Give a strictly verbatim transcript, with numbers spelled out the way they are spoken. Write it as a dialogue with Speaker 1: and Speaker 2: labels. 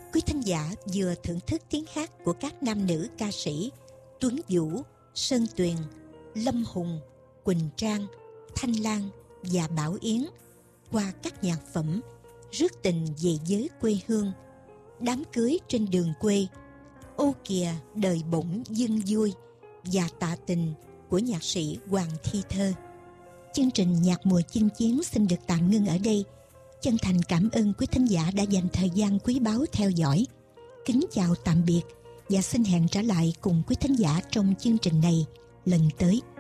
Speaker 1: Quý thính giả vừa thưởng thức tiếng hát của các nam nữ ca sĩ Tuấn Vũ, Sơn Tuyền, Lâm Hùng, Quỳnh Trang, Thanh Lan và Bảo Yến qua các nhạc phẩm Rước tình về giới quê hương, Đám cưới trên đường quê, Ô kìa đời bỗng dưng vui và Tạ tình của nhạc sĩ Hoàng Thi Thơ. Chương trình Nhạc mùa chinh chiến xin được tạm ngưng ở đây. Chân thành cảm ơn quý thính giả đã dành thời gian quý báu theo dõi. Kính chào tạm biệt và xin hẹn trở lại cùng quý thính giả trong chương trình này lần tới.